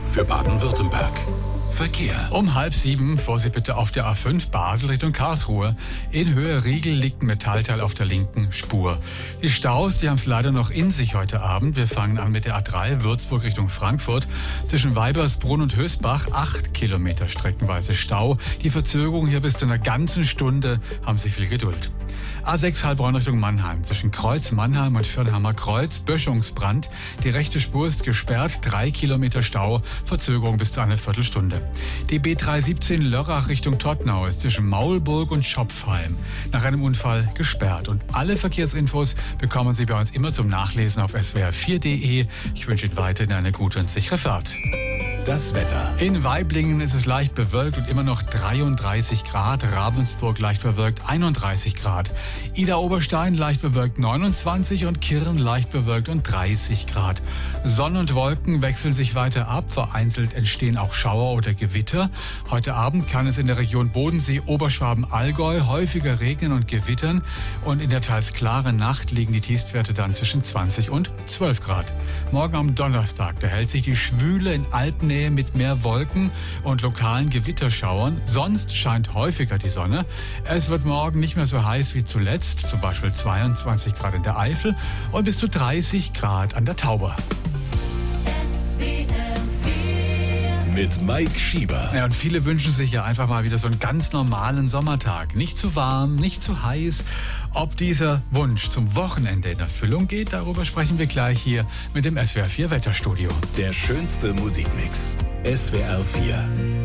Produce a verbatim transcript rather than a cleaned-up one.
für Baden-Württemberg. Verkehr. Um halb sieben, Vorsicht bitte auf der A fünf Basel Richtung Karlsruhe. In Höhe Riegel liegt ein Metallteil auf der linken Spur. Die Staus, die haben es leider noch in sich heute Abend. Wir fangen an mit der A drei Würzburg Richtung Frankfurt. Zwischen Weibersbrunn und Hösbach acht Kilometer streckenweise Stau. Die Verzögerung hier bis zu einer ganzen Stunde. Haben Sie viel Geduld. A sechs Heilbronn Richtung Mannheim. Zwischen Kreuz Mannheim und Firnheimer Kreuz Böschungsbrand. Die rechte Spur ist gesperrt. Drei Kilometer Stau. Verzögerung bis zu einer Viertelstunde. Die B drei siebzehn Lörrach Richtung Todtnau ist zwischen Maulburg und Schopfheim nach einem Unfall gesperrt. Und alle Verkehrsinfos bekommen Sie bei uns immer zum Nachlesen auf s w r vier punkt d e. Ich wünsche Ihnen weiterhin eine gute und sichere Fahrt. Das Wetter. In Waiblingen ist es leicht bewölkt und immer noch dreiunddreißig Grad. Ravensburg leicht bewölkt einunddreißig Grad. Idar-Oberstein leicht bewölkt neunundzwanzig und Kirn leicht bewölkt und dreißig Grad. Sonne und Wolken wechseln sich weiter ab. Vereinzelt entstehen auch Schauer oder Gewitter. Heute Abend kann es in der Region Bodensee, Oberschwaben, Allgäu häufiger regnen und gewittern. Und in der teils klaren Nacht liegen die Tiefstwerte dann zwischen zwanzig und zwölf Grad. Morgen am Donnerstag, da hält sich die Schwüle in Alpennähe mit mehr Wolken und lokalen Gewitterschauern. Sonst scheint häufiger die Sonne. Es wird morgen nicht mehr so heiß wie zuletzt, zum Beispiel zweiundzwanzig Grad in der Eifel und bis zu dreißig Grad an der Tauber. Mit Mike Schieber. Ja, und viele wünschen sich ja einfach mal wieder so einen ganz normalen Sommertag. Nicht zu warm, nicht zu heiß. Ob dieser Wunsch zum Wochenende in Erfüllung geht, darüber sprechen wir gleich hier mit dem S W R vier Wetterstudio. Der schönste Musikmix. S W R vier.